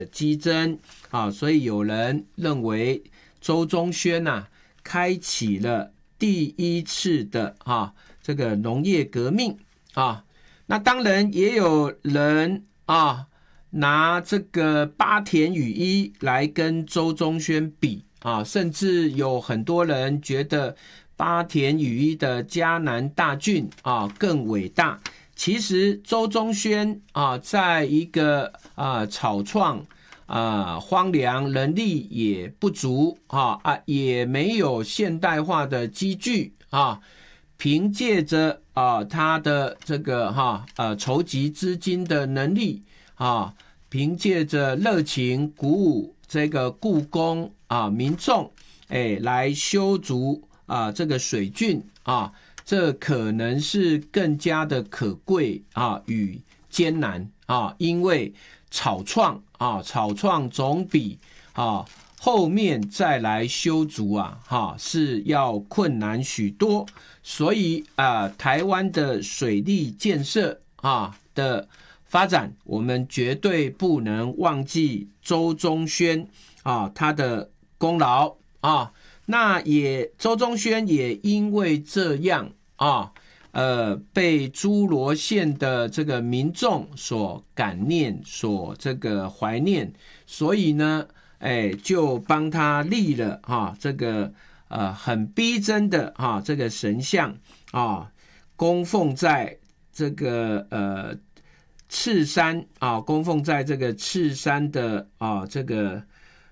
激增所以有人认为周宗宣开启了第一次的这个农业革命那当然也有人拿这个八田与一来跟周宗宣比甚至有很多人觉得八田与一的迦南大郡更伟大。其实周宗宣在一个草创荒凉，人力也不足也没有现代化的机具凭借着他的这个筹集资金的能力凭借着热情鼓舞这个故宫民众来修筑这个水郡这可能是更加的可贵与艰难因为草创总比后面再来修筑是要困难许多，所以台湾的水利建设的发展，我们绝对不能忘记周宗宣他的功劳那周宗宣也因为这样被诸罗县的这个民众所感念，所这个怀念，所以呢就帮他立了这个很逼真的这个神像供奉在这个赤山供奉在这个赤山的这个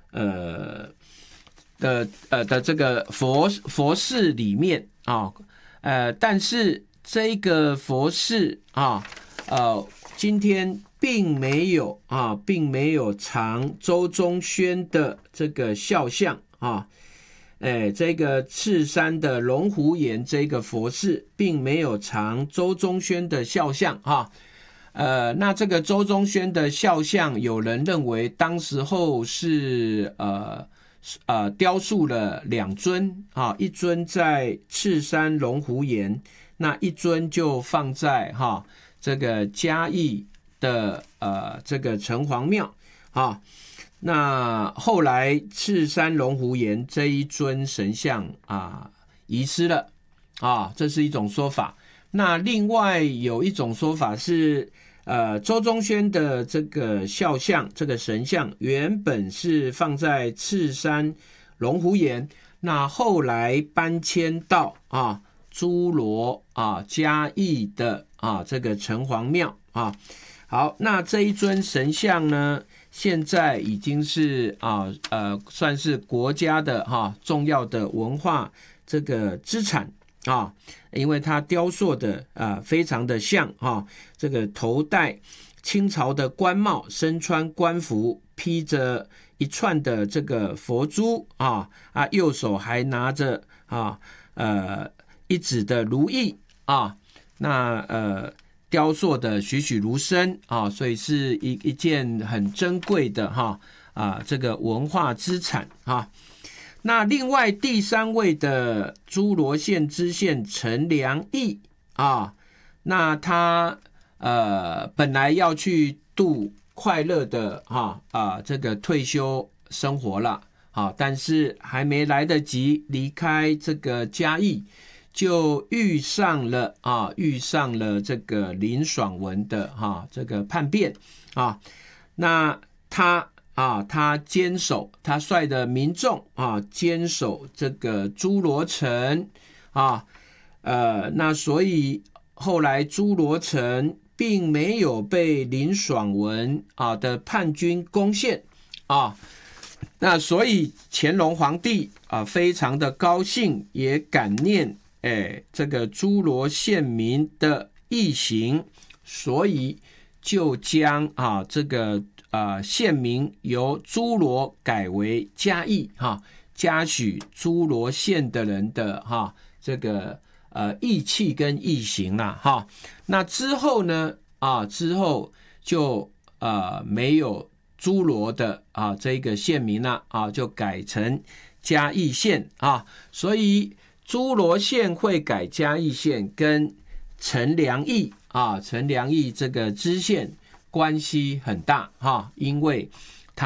的这个佛寺里面但是这个佛寺今天并没有藏周宗宣的这个肖像这个赤山的龙湖岩这个佛寺并没有藏周宗宣的肖像那这个周宗宣的肖像，有人认为当时候是雕塑了2尊一尊在赤山龙湖岩，那一尊就放在这个嘉义的这个城隍庙那后来赤山龙湖岩这一尊神像遗失了这是一种说法。那另外有一种说法是周宗宣的这个肖像，这个神像原本是放在赤山龙湖岩，那后来搬迁到诸罗嘉义的这个城隍庙好，那这一尊神像呢，现在已经是算是国家的重要的文化这个资产因为它雕塑的非常的像这个头戴清朝的官帽，身穿官服，披着一串的这个佛珠右手还拿着一指的如意那雕塑的栩栩如生所以是一件很珍贵的这个文化资产那另外第3位的诸罗县知县陈良义那他本来要去度快乐的这个退休生活了但是还没来得及离开这个嘉义，就遇上了这个林爽文的这个叛变那他坚守，他率的民众坚守这个诸罗城那所以后来诸罗城并没有被林爽文的叛军攻陷那所以乾隆皇帝非常的高兴，也感念这个诸罗县民的义行，所以就将这个县名由诸罗改为嘉义嘉许诸罗县的人的这个义气跟义行啦那之后呢之后就没有诸罗的这个县名了就改成嘉义县所以诸罗县会改嘉义县跟陈良义这个知县关系很大因为